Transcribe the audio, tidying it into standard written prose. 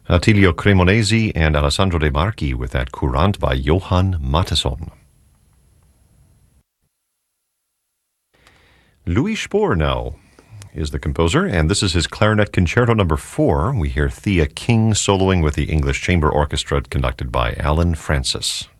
Attilio Cremonesi and Alessandro De Marchi with that Courant by Johann Mattheson. Louis Spohr now is the composer, and this is his Clarinet Concerto No. 4. We hear Thea King soloing with the English Chamber Orchestra conducted by Alan Francis.